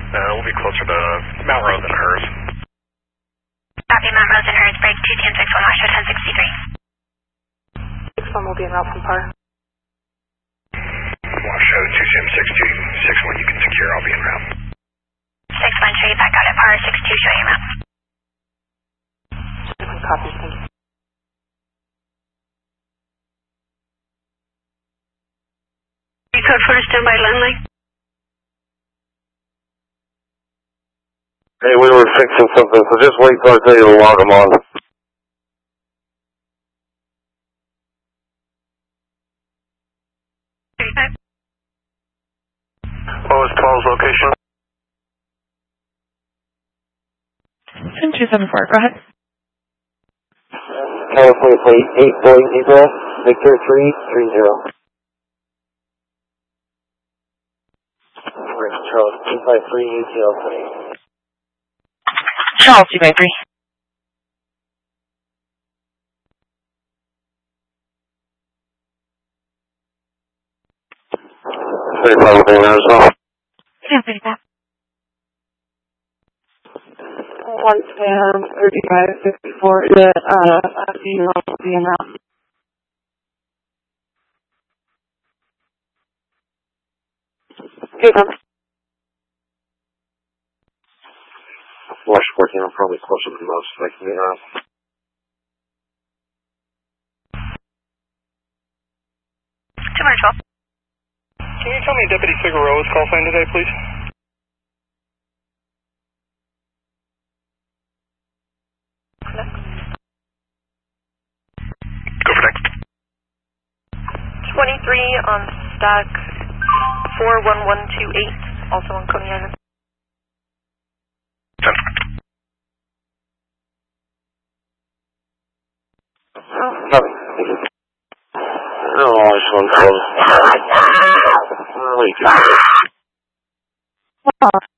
We'll be closer to Mount Rose and Hers. Copy, Mount Rose and Hers, break 21061, watch show 1063. 61 will be en route from PAR. Watch show 21062, 61 you can secure, I'll be en route. 61, show you back out at PAR, 62, show you route. 61 copies, thank you. Code for standby landline. Hey, we were fixing something, so just wait till I tell you to log them on. What was Paul's location? 274, go ahead. California plate 8 Boeing Zebra, Victor 330. Charles 253 UTL 3. Charles 253. Hey, Paul, thing there as well. 235. 110, 35, 54, the, FD will be en route. Hey, Tom. Watch 14, I'm probably closer than most, so I can get around. Can you tell me Deputy Figueroa's call sign today, please? Go for next. 23 on stack 41128, also on Coney Island. 10. Nothing. Oh, this one's close. Oh, you can